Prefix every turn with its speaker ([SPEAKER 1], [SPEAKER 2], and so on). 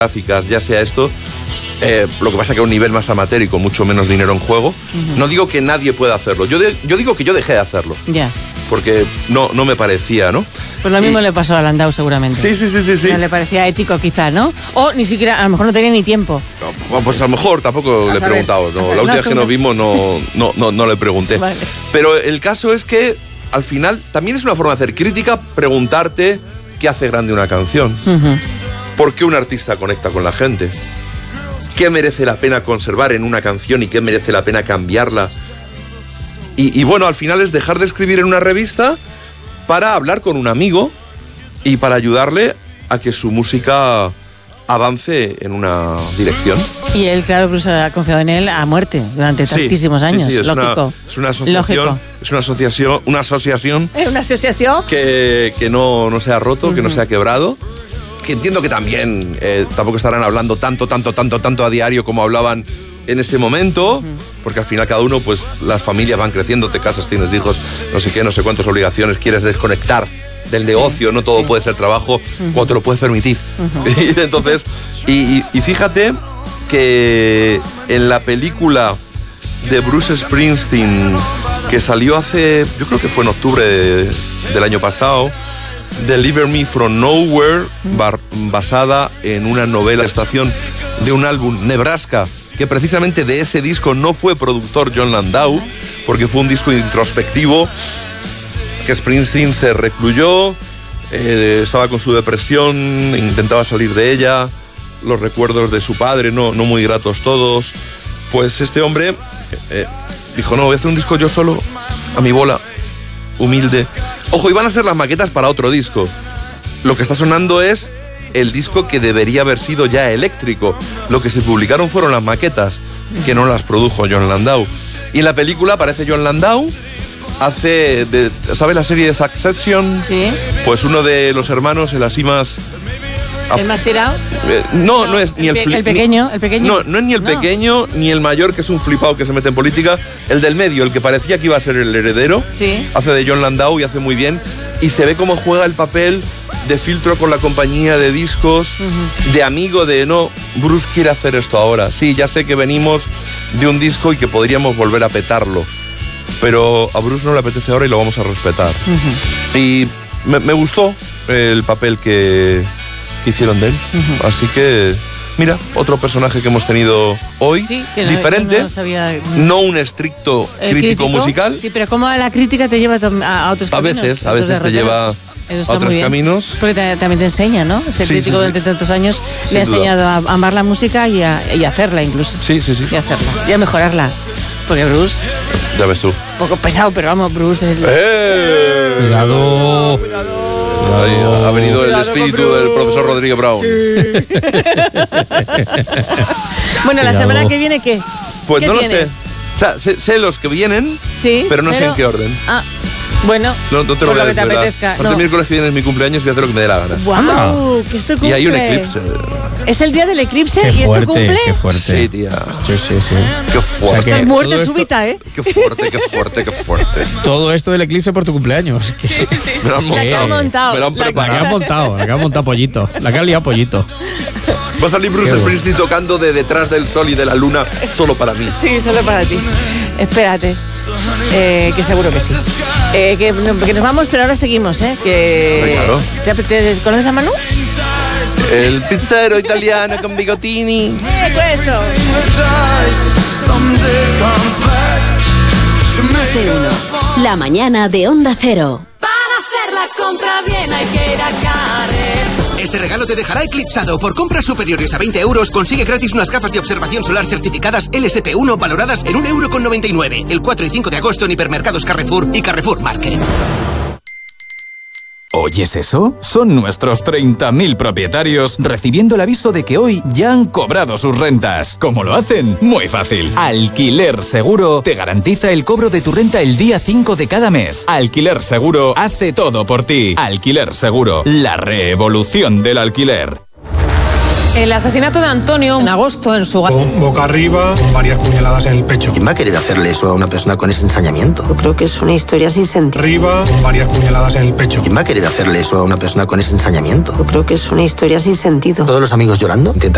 [SPEAKER 1] gráficas, ya sea esto. Lo que pasa es que a un nivel más amateur y con mucho menos dinero en juego. Uh-huh. No digo que nadie pueda hacerlo. Yo digo que yo dejé de hacerlo.
[SPEAKER 2] Ya.
[SPEAKER 1] Porque no me parecía, ¿no?
[SPEAKER 2] Pues lo mismo le pasó a Landau seguramente.
[SPEAKER 1] Sí.
[SPEAKER 2] No le parecía ético quizá, ¿no? O ni siquiera, a lo mejor no tenía ni tiempo.
[SPEAKER 1] No, pues a lo mejor tampoco le he preguntado. No, la última vez que nos vimos no le pregunté. Vale. Pero el caso es que al final también es una forma de hacer crítica, preguntarte qué hace grande una canción. Uh-huh. ¿Por qué un artista conecta con la gente? ¿Qué merece la pena conservar en una canción y qué merece la pena cambiarla? Y bueno, al final es dejar de escribir en una revista para hablar con un amigo y para ayudarle a que su música avance en una dirección.
[SPEAKER 2] Y él, claro, pues ha confiado en él a muerte durante tantísimos años.
[SPEAKER 1] Sí, es
[SPEAKER 2] lógico.
[SPEAKER 1] Es una asociación.
[SPEAKER 2] Lógico.
[SPEAKER 1] Es una asociación. ¿Una asociación? Que no se ha roto, uh-huh. Que no se ha quebrado. Que entiendo que también tampoco estarán hablando tanto a diario como hablaban en ese momento, uh-huh. Porque al final cada uno, pues las familias van creciendo, te casas, tienes hijos, no sé qué, no sé cuántas obligaciones, quieres desconectar del negocio, sí, no todo puede ser trabajo, uh-huh. Cuando te lo puedes permitir. Uh-huh. Y entonces, y fíjate que en la película de Bruce Springsteen, que salió hace, yo creo que fue en octubre del año pasado, Deliver Me From Nowhere, basada en una novela, estación de un álbum, Nebraska, que precisamente de ese disco no fue productor Jon Landau, porque fue un disco introspectivo, que Springsteen se recluyó, estaba con su depresión, intentaba salir de ella, los recuerdos de su padre, no muy gratos todos. Pues este hombre dijo, no, voy a hacer un disco yo solo, a mi bola, humilde. Ojo, iban a ser las maquetas para otro disco. Lo que está sonando es el disco que debería haber sido ya eléctrico. Lo que se publicaron fueron las maquetas, que no las produjo Jon Landau. Y en la película aparece Jon Landau, ¿sabes la serie de Succession?
[SPEAKER 2] Sí.
[SPEAKER 1] Pues uno de los hermanos, el así más...
[SPEAKER 2] ¿El más tirado?
[SPEAKER 1] No es ni
[SPEAKER 2] el pequeño.
[SPEAKER 1] No es ni el pequeño, ni el mayor, que es un flipado que se mete en política. El del medio, el que parecía que iba a ser el heredero,
[SPEAKER 2] sí.
[SPEAKER 1] Hace de Jon Landau y hace muy bien. Y se ve cómo juega el papel de filtro con la compañía de discos, uh-huh. De amigo de, no, Bruce quiere hacer esto ahora. Sí, ya sé que venimos de un disco y que podríamos volver a petarlo, pero a Bruce no le apetece ahora y lo vamos a respetar. Uh-huh. Y me gustó el papel que hicieron de él. Uh-huh. Así que, mira, otro personaje que hemos tenido hoy, sí, diferente, no un estricto crítico musical.
[SPEAKER 2] Sí, pero como la crítica te lleva a otros caminos.
[SPEAKER 1] A veces te lleva a otros caminos.
[SPEAKER 2] Porque también te enseña, ¿no? Ser crítico durante tantos años le ha enseñado a amar la música y a hacerla incluso.
[SPEAKER 1] Sí.
[SPEAKER 2] Y a hacerla, y a mejorarla. Porque Bruce...
[SPEAKER 1] Ya ves tú. Un
[SPEAKER 2] poco pesado, pero vamos, Bruce es...
[SPEAKER 1] ¡Cuidado! Ahí ha venido el espíritu del profesor Rodríguez Brown.
[SPEAKER 2] Sí. Bueno, la semana que viene, ¿qué?
[SPEAKER 1] Pues
[SPEAKER 2] ¿qué
[SPEAKER 1] no
[SPEAKER 2] tienes?
[SPEAKER 1] lo sé. O sea, sé los que vienen,
[SPEAKER 2] sí,
[SPEAKER 1] pero no sé en qué orden.
[SPEAKER 2] Bueno,
[SPEAKER 1] no te lo voy a decir.
[SPEAKER 2] Te apetezca.
[SPEAKER 1] El miércoles que viene es mi cumpleaños y voy a hacer lo que me dé la gana.
[SPEAKER 2] ¡Guau! ¿Qué es tu cumple?
[SPEAKER 1] Y hay un eclipse.
[SPEAKER 2] ¿Es el día del eclipse y es tu cumple?
[SPEAKER 3] Qué fuerte.
[SPEAKER 1] Sí, tía.
[SPEAKER 3] Sí.
[SPEAKER 1] Qué fuerte.
[SPEAKER 2] O sea, estás muerte súbita, ¿eh?
[SPEAKER 1] Qué fuerte.
[SPEAKER 3] Todo esto del eclipse por tu cumpleaños.
[SPEAKER 2] Sí.
[SPEAKER 1] Me lo han montado.
[SPEAKER 3] Me lo han preparado. La que ha montado pollito. La que ha liado pollito.
[SPEAKER 1] Va a salir Bruce Springsteen tocando de detrás del sol y de la luna solo para mí.
[SPEAKER 2] Sí, solo para ti. Espérate, que seguro que sí. Que nos vamos, pero ahora seguimos, ¿eh?
[SPEAKER 1] Claro.
[SPEAKER 2] ¿Te conoces a Manu?
[SPEAKER 1] El pizzero italiano con bigotini.
[SPEAKER 2] Questo.
[SPEAKER 4] Más de uno. La mañana de Onda Cero.
[SPEAKER 5] Para hacer la compra bien hay que ir a Carrer.
[SPEAKER 6] Este regalo te dejará eclipsado. Por compras superiores a 20 euros, consigue gratis unas gafas de observación solar certificadas LSP1 valoradas en 1,99 €. El 4 y 5 de agosto en hipermercados Carrefour y Carrefour Market.
[SPEAKER 7] ¿Oyes eso? Son nuestros 30.000 propietarios recibiendo el aviso de que hoy ya han cobrado sus rentas. ¿Cómo lo hacen? Muy fácil. Alquiler Seguro te garantiza el cobro de tu renta el día 5 de cada mes. Alquiler Seguro hace todo por ti. Alquiler Seguro, la revolución del alquiler.
[SPEAKER 8] El asesinato de Antonio en agosto en su...
[SPEAKER 9] Boca arriba, con varias puñaladas en el pecho.
[SPEAKER 10] ¿Quién va a querer hacerle eso a una persona con ese ensañamiento?
[SPEAKER 11] Yo creo que es una historia sin sentido.
[SPEAKER 9] Arriba, con varias puñaladas en el pecho.
[SPEAKER 10] ¿Quién va a querer hacerle eso a una persona con ese ensañamiento?
[SPEAKER 11] Yo creo que es una historia sin sentido.
[SPEAKER 10] ¿Todos los amigos llorando?